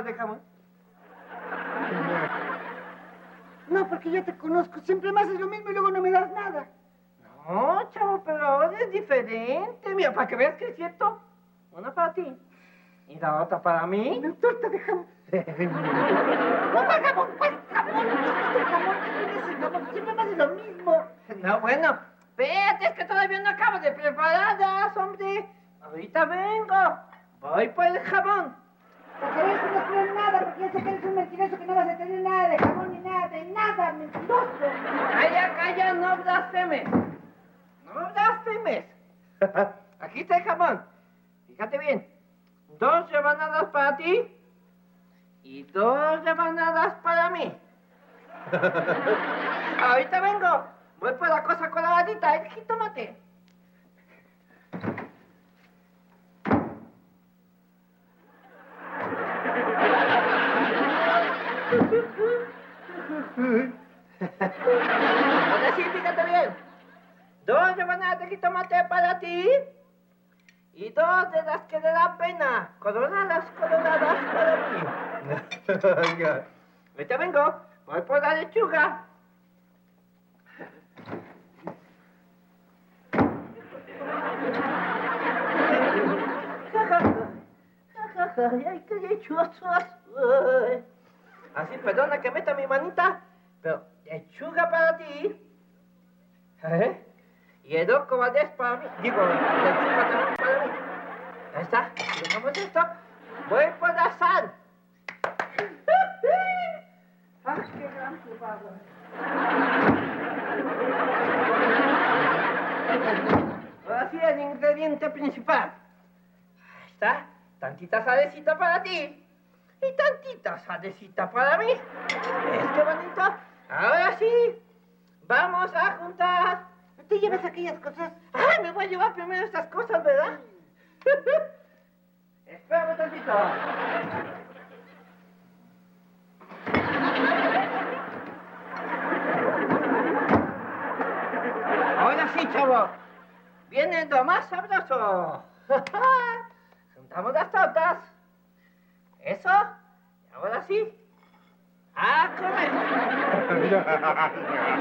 rebanadas de jamón? No, porque ya te conozco. Siempre me haces lo mismo y luego no me das nada. No, chavo, pero ahora es diferente. Mira, para que veas que es cierto. Una para ti. Y la otra para mí. Una torta de jamón. No, jamón, pues jamón. Siempre me haces lo mismo. No, bueno. Espérate, es que todavía no acabo de prepararlas, hombre. Ahorita vengo. Voy por el jamón. Porque ves que no creo nada, porque ya sé que eres un mentiroso que no vas a tener nada de jamón ni nada, de nada, mentiroso. Calla, calla, no blasfemes. No blasfemes. Aquí está el jamón. Fíjate bien. 2 rebanadas para ti y 2 rebanadas para mí. Ahorita vengo. Voy por la cosa coloradita, el jitomate. Ahora sí, fíjate bien. 2 rebanadas de jitomate para ti y 2 de las que le dan pena. Coloradas para mí. Ahorita vengo. Voy por la lechuga. Ay, qué lechugas. Así, perdona que meta mi manita, pero lechuga para ti. Y el loco Valdés para mí. Digo, lechuga también para mí. Ahí está. Dejamos esto. Voy por la sal. ¡Ah, qué gran culpable! Ahora sí, el ingrediente principal. Ahí está. Tantita salecita para ti y tantita salecita para mí. ¿Ves qué bonito? Ahora sí, vamos a juntar. ¿No te llevas aquellas cosas? ¡Ay, me voy a llevar primero estas cosas, ¿verdad? Espérame tantito. Ahora sí, chavo. Viene lo más sabroso. Juntamos las tortas. Eso. Y ahora sí. ¡A comer!